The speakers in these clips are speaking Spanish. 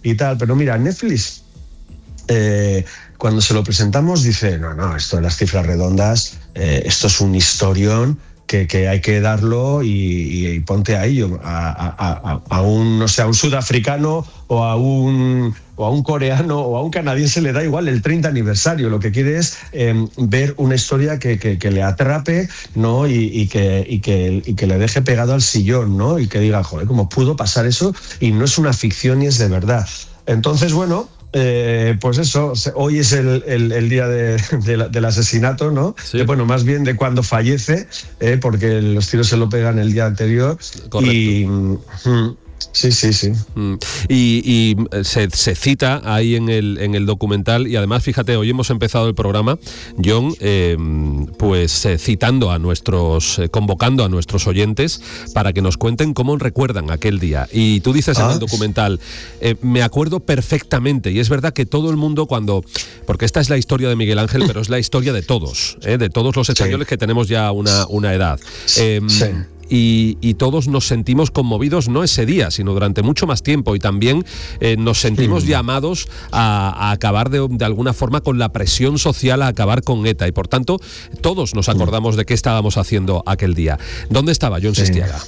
y tal. Pero mira, Netflix, cuando se lo presentamos, dice, no, esto de las cifras redondas, esto es un historión que hay que darlo y ponte a ello, a un, no sé, a un sudafricano o a un coreano o a un canadiense le da igual el 30 aniversario. Lo que quiere es ver una historia que le atrape, ¿no? Y que le deje pegado al sillón, ¿no? Y que diga, joder, ¿cómo pudo pasar eso? Y no es una ficción y es de verdad. Entonces, bueno, pues eso, hoy es el día del asesinato, ¿no? Sí. Bueno, más bien de cuando fallece, porque los tiros se lo pegan el día anterior. Correcto. Y sí. Y se cita ahí en el documental, y además, fíjate, hoy hemos empezado el programa, Jon, citando a convocando a nuestros oyentes para que nos cuenten cómo recuerdan aquel día. Y tú dices en el documental, me acuerdo perfectamente, y es verdad que todo el mundo porque esta es la historia de Miguel Ángel, pero es la historia de todos los españoles que tenemos ya una edad. Sí. Y todos nos sentimos conmovidos, no ese día, sino durante mucho más tiempo, y también nos sentimos llamados a acabar de alguna forma con la presión social, a acabar con ETA, y por tanto todos nos acordamos de qué estábamos haciendo aquel día. ¿Dónde estaba Jon Sestiaga?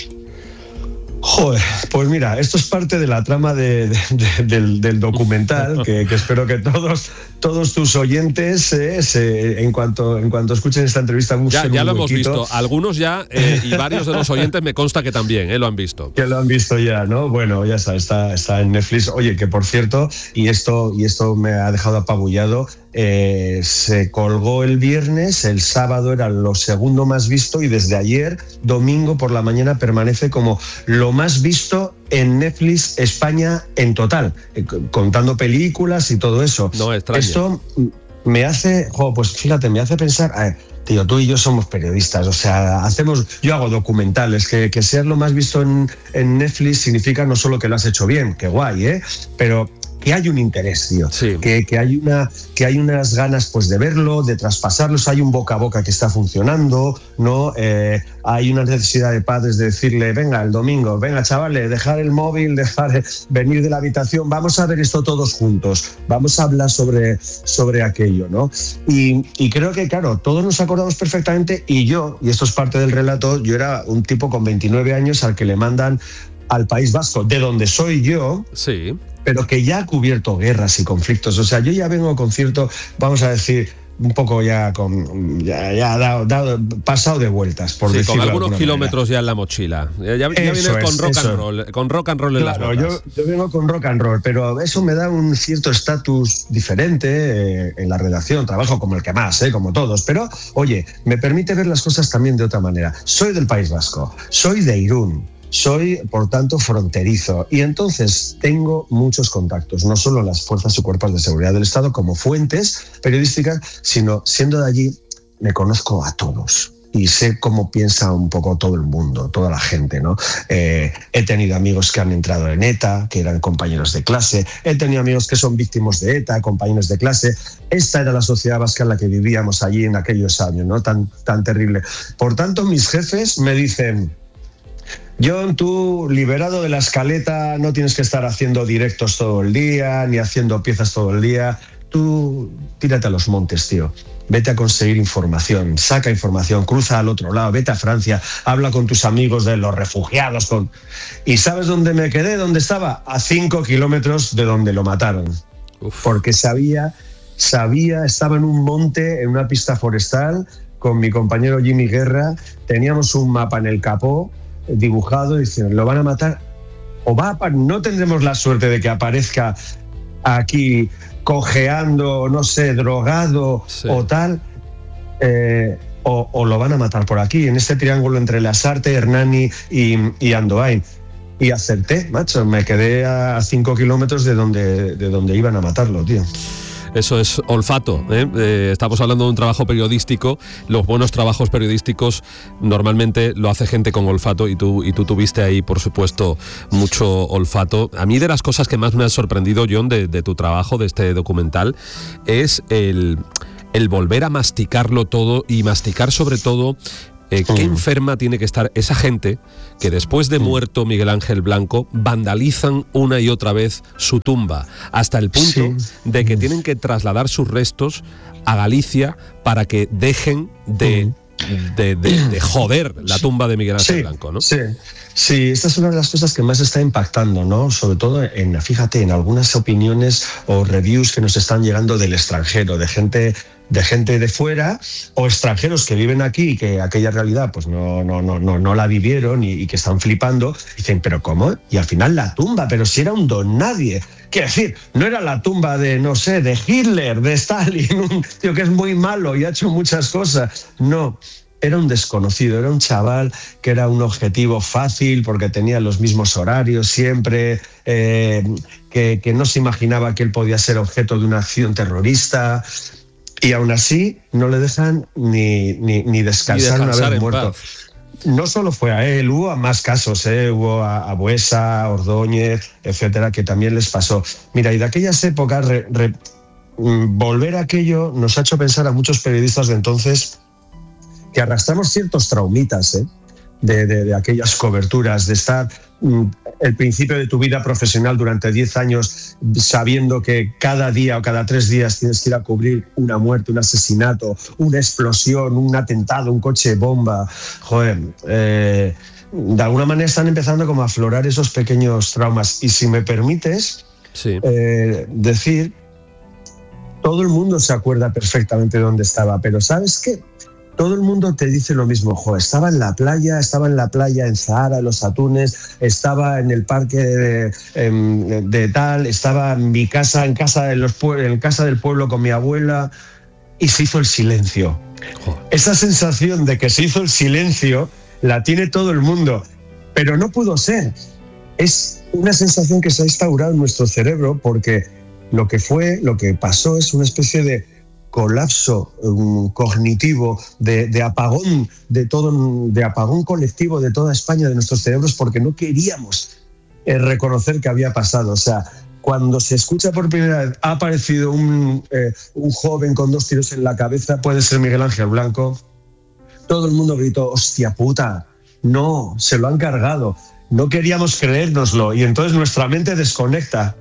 Joder, pues mira, esto es parte de la trama del documental, que espero que todos tus oyentes, en cuanto escuchen esta entrevista, ya lo hemos visto. Algunos ya, y varios de los oyentes me consta que también lo han visto. Que lo han visto ya, ¿no? Bueno, ya está en Netflix. Oye, que por cierto, y esto me ha dejado apabullado, se colgó el viernes, el sábado era lo segundo más visto, y desde ayer, domingo por la mañana, permanece como lo más visto en Netflix España en total, contando películas y todo eso. No extraño. Esto me hace, pues fíjate, me hace pensar, tío, tú y yo somos periodistas, o sea, yo hago documentales, que seas lo más visto en Netflix significa no solo que lo has hecho bien, que guay, pero que hay un interés, tío, sí. que hay unas ganas, pues, de verlo, de traspasarlos, hay un boca a boca que está funcionando, ¿no? Hay una necesidad de padres de decirle, venga, el domingo, venga, chavales, dejar el móvil, venir de la habitación, vamos a ver esto todos juntos, vamos a hablar sobre aquello, ¿no? Y creo que, claro, todos nos acordamos perfectamente, y esto es parte del relato, yo era un tipo con 29 años al que le mandan al País Vasco, de donde soy yo, sí, pero que ya ha cubierto guerras y conflictos. O sea, yo ya vengo con cierto, vamos a decir, un poco ya pasado de vueltas, por decirlo. Con algunos de kilómetros manera. Ya en la mochila. Ya vienes con rock and roll en las botas. Yo vengo con rock and roll, pero eso me da un cierto estatus diferente en la redacción. Trabajo como el que más, como todos. Pero, oye, me permite ver las cosas también de otra manera. Soy del País Vasco, soy de Irún. Soy, por tanto, fronterizo, y entonces tengo muchos contactos, no solo en las fuerzas y cuerpos de seguridad del Estado como fuentes periodísticas, sino siendo de allí me conozco a todos y sé cómo piensa un poco todo el mundo, toda la gente, ¿no? He tenido amigos que han entrado en ETA, que eran compañeros de clase, he tenido amigos que son víctimas de ETA, compañeros de clase. Esta era la sociedad vasca en la que vivíamos allí en aquellos años, ¿no? Tan terrible. Por tanto, mis jefes me dicen: Jon, tú, liberado de la escaleta, no tienes que estar haciendo directos todo el día, ni haciendo piezas todo el día. Tú tírate a los montes, tío. Vete a conseguir información, saca información, cruza al otro lado, vete a Francia, habla con tus amigos de los refugiados. ¿Y sabes dónde me quedé? ¿Dónde estaba? A 5 kilómetros de donde lo mataron. Porque sabía, estaba en un monte, en una pista forestal, con mi compañero Jimmy Guerra, teníamos un mapa en el capó, dibujado, y dicen, lo van a matar, no tendremos la suerte de que aparezca aquí cojeando, no sé, drogado, sí, o tal, o lo van a matar por aquí, en este triángulo entre Lasarte, Hernani y Andoain. Y acerté, macho, me quedé a 5 kilómetros de donde iban a matarlo, tío. Eso es olfato, estamos hablando de un trabajo periodístico. Los buenos trabajos periodísticos normalmente lo hace gente con olfato, y tú tuviste ahí, por supuesto, mucho olfato. A mí, de las cosas que más me han sorprendido, Jon, de tu trabajo, de este documental, es el volver a masticarlo todo, y masticar sobre todo Qué enferma tiene que estar esa gente que después de muerto Miguel Ángel Blanco vandalizan una y otra vez su tumba, hasta el punto de que tienen que trasladar sus restos a Galicia para que dejen de joder la tumba de Miguel Ángel Blanco, ¿no? Sí, esta es una de las cosas que más está impactando, ¿no? Sobre todo fíjate, en algunas opiniones o reviews que nos están llegando del extranjero, de gente de fuera, o extranjeros que viven aquí y que aquella realidad pues no la vivieron y que están flipando. Dicen, ¿pero cómo? Y al final la tumba, pero si era un don nadie. Quiero decir, no era la tumba de, no sé, de Hitler, de Stalin, un tío que es muy malo y ha hecho muchas cosas. No, era un desconocido, era un chaval que era un objetivo fácil porque tenía los mismos horarios siempre, que no se imaginaba que él podía ser objeto de una acción terrorista. Y aún así no le dejan ni descansar una vez muerto. Paz. No solo fue a él, hubo a más casos, hubo a Buesa, Ordóñez, etcétera, que también les pasó. Mira, y de aquellas épocas, volver a aquello nos ha hecho pensar a muchos periodistas de entonces que arrastramos ciertos traumitas, de aquellas coberturas, de estar el principio de tu vida profesional durante 10 años sabiendo que cada día o cada 3 días tienes que ir a cubrir una muerte, un asesinato, una explosión, un atentado, un coche bomba. Joder, de alguna manera están empezando como a aflorar esos pequeños traumas. Y si me permites decir, todo el mundo se acuerda perfectamente de dónde estaba, pero ¿sabes qué? Todo el mundo te dice lo mismo, estaba en la playa en Zahara, en los Atunes, estaba en el parque de tal, estaba en mi casa, en casa del pueblo con mi abuela, y se hizo el silencio. Esa sensación de que se hizo el silencio la tiene todo el mundo, pero no pudo ser. Es una sensación que se ha instaurado en nuestro cerebro porque lo que pasó es una especie de colapso cognitivo, de apagón de apagón colectivo de toda España, de nuestros cerebros, porque no queríamos reconocer que había pasado. O sea, cuando se escucha por primera vez, ha aparecido un joven con 2 tiros en la cabeza, puede ser Miguel Ángel Blanco, todo el mundo gritó, hostia puta, no, se lo han cargado, no queríamos creérnoslo, y entonces nuestra mente desconecta.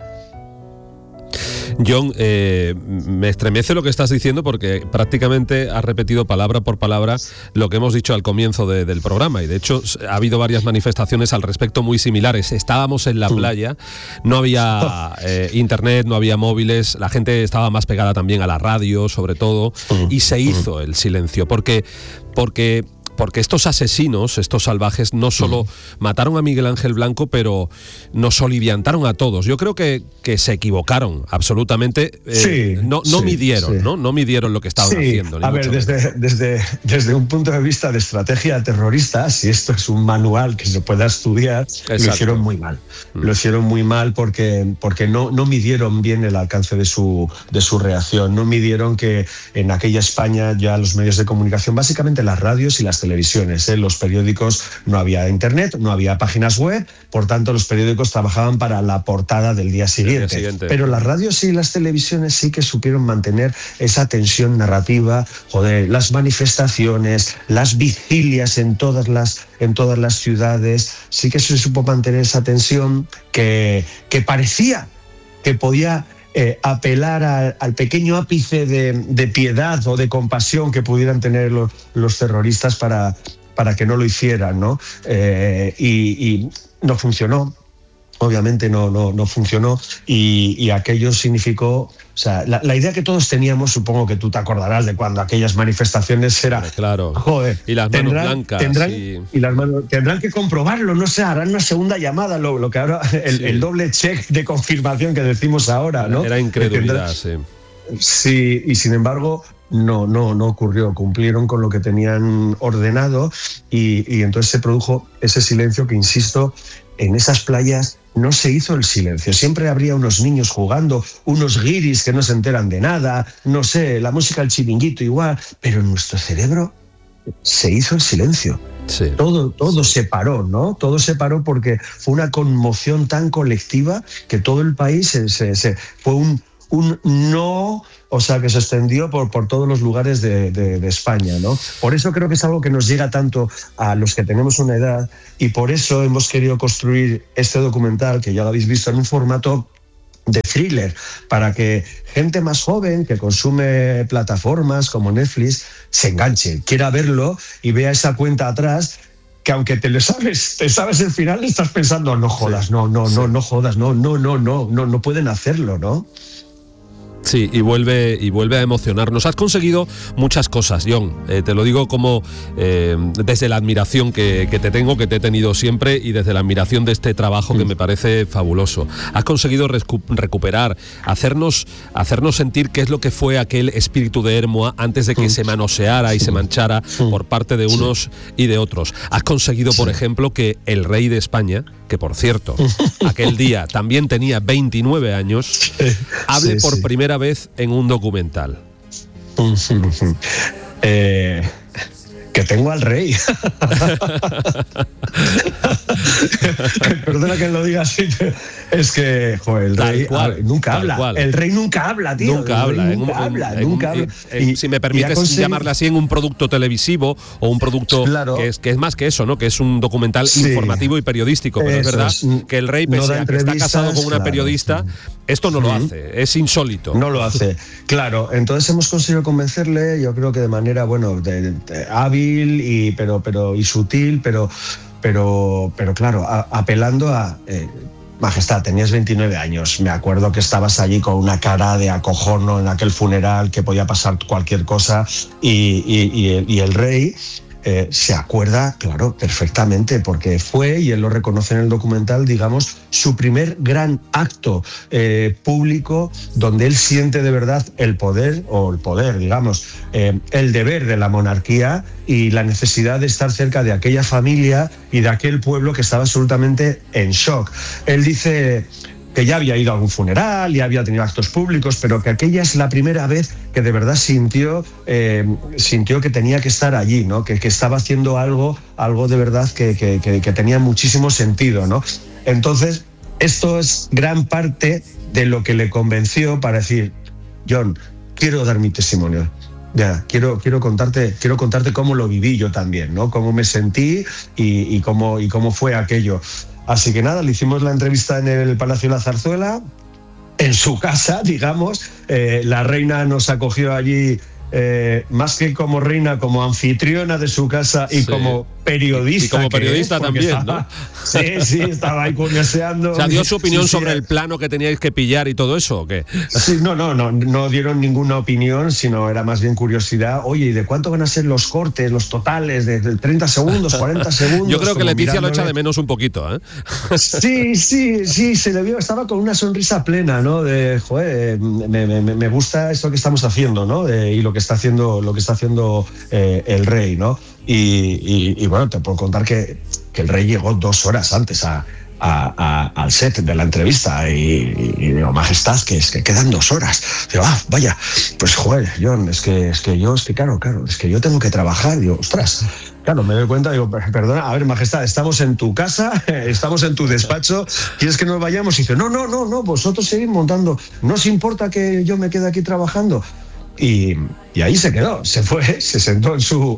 John, me estremece lo que estás diciendo porque prácticamente has repetido palabra por palabra lo que hemos dicho al comienzo del programa, y de hecho ha habido varias manifestaciones al respecto muy similares. Estábamos en la playa, no había internet, no había móviles, la gente estaba más pegada también a la radio sobre todo, y se hizo el silencio porque estos asesinos, estos salvajes, no solo mataron a Miguel Ángel Blanco, pero nos soliviantaron a todos. Yo creo que se equivocaron absolutamente. No midieron lo que estaban haciendo. A ver, desde un punto de vista de estrategia terrorista, si esto es un manual que se pueda estudiar, lo hicieron muy mal. Lo hicieron muy mal porque no midieron bien el alcance de su reacción. No midieron que en aquella España ya los medios de comunicación, básicamente las radios y las televisiones, los periódicos, no había internet, no había páginas web, por tanto los periódicos trabajaban para la portada del día siguiente. Pero las radios y las televisiones sí que supieron mantener esa tensión narrativa, las manifestaciones, las vigilias en todas las ciudades, sí que se supo mantener esa tensión que parecía que podía apelar al pequeño ápice de piedad o de compasión que pudieran tener los terroristas para que no lo hicieran, ¿no? Y no funcionó. Obviamente no funcionó, y aquello significó, o sea, la idea que todos teníamos, supongo que tú te acordarás de cuando aquellas manifestaciones era, claro, y las manos blancas, tendrán que comprobarlo, no sé, harán una segunda llamada, lo que ahora el doble check de confirmación que decimos ahora, ¿no? Era incredulidad, sí, y sin embargo no ocurrió, cumplieron con lo que tenían ordenado, y entonces se produjo ese silencio que, insisto, en esas playas no se hizo el silencio. Siempre habría unos niños jugando, unos guiris que no se enteran de nada, no sé, la música del chiringuito igual, pero en nuestro cerebro se hizo el silencio. Sí. Todo se paró, ¿no? Todo se paró porque fue una conmoción tan colectiva que todo el país fue un no, o sea, que se extendió por todos los lugares de España, ¿no? Por eso creo que es algo que nos llega tanto a los que tenemos una edad, y por eso hemos querido construir este documental, que ya lo habéis visto, en un formato de thriller, para que gente más joven que consume plataformas como Netflix se enganche, quiera verlo y vea esa cuenta atrás, que aunque te sabes el final, estás pensando, no jodas, no jodas, no pueden hacerlo, ¿no? Sí, y vuelve a emocionarnos. Has conseguido muchas cosas, Jon. Te lo digo como desde la admiración que te tengo, que te he tenido siempre, y desde la admiración de este trabajo que me parece fabuloso. Has conseguido recuperar, hacernos sentir qué es lo que fue aquel espíritu de Hermoa antes de que se manoseara y se manchara por parte de unos y de otros. Has conseguido, por ejemplo, que el rey de España, que por cierto, aquel día también tenía 29 años, hable por primera vez en un documental. Que tengo al rey. Perdona que lo diga así. Es que, joder, el rey nunca habla. El rey nunca habla, tío. Nunca habla. Si me permites llamarle así, en un producto televisivo o un producto que es más que eso, ¿no? Que es un documental informativo y periodístico. Pero es verdad que el rey, pese a que está casado con una periodista, esto no lo hace. Es insólito. No lo hace. Claro. Entonces hemos conseguido convencerle, yo creo que de manera, hábil y sutil, pero claro, apelando a Majestad, tenías 29 años, me acuerdo que estabas allí con una cara de acojono en aquel funeral, que podía pasar cualquier cosa, y el rey se acuerda, claro, perfectamente, porque fue, y él lo reconoce en el documental, digamos, su primer gran acto público, donde él siente de verdad el poder, digamos, el deber de la monarquía y la necesidad de estar cerca de aquella familia y de aquel pueblo que estaba absolutamente en shock. Él dice que ya había ido a algún funeral, ya había tenido actos públicos, pero que aquella es la primera vez que de verdad sintió que tenía que estar allí, ¿no? Que estaba haciendo algo de verdad que tenía muchísimo sentido, ¿no? Entonces, esto es gran parte de lo que le convenció para decir, Jon, quiero dar mi testimonio. Ya, quiero contarte cómo lo viví yo también, ¿no? Cómo me sentí y cómo fue aquello. Así que nada, le hicimos la entrevista en el Palacio de la Zarzuela, en su casa, digamos. La reina nos acogió allí, más que como reina, como anfitriona de su casa y como periodista. Y como periodista también, ¿no? Sí, estaba ahí curioseando. O sea, ¿dio su opinión sobre el plano que teníais que pillar y todo eso o qué? Sí, no dieron ninguna opinión, sino era más bien curiosidad. Oye, ¿y de cuánto van a ser los cortes, los totales? ¿De 30 segundos, 40 segundos? Yo creo que Leticia lo echa de menos un poquito, ¿eh? Sí, se le vio, estaba con una sonrisa plena, ¿no? De, joder, me gusta esto que estamos haciendo, ¿no? Y lo que está haciendo el rey, ¿no? Y bueno, te puedo contar que el rey llegó 2 horas antes al set de la entrevista y digo, Majestad, que quedan 2 horas. Digo, vaya, pues joder, Jon, claro, es que yo tengo que trabajar. Digo, ostras. Claro, me doy cuenta, digo, perdona, a ver, Majestad, estamos en tu casa, estamos en tu despacho, ¿quieres que nos vayamos? Y dice, no, vosotros seguid montando, ¿no os importa que yo me quede aquí trabajando? Y ahí se quedó, se fue, se sentó en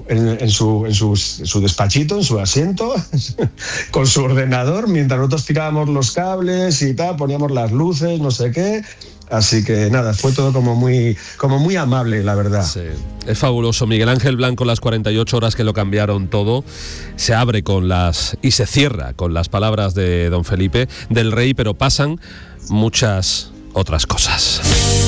su despachito, en su asiento, con su ordenador, mientras nosotros tirábamos los cables y tal, poníamos las luces, no sé qué. Así que nada, fue todo como muy amable, la verdad. Sí, es fabuloso. Miguel Ángel Blanco, las 48 horas que lo cambiaron todo, se abre y se cierra con las palabras de don Felipe, del rey, pero pasan muchas otras cosas.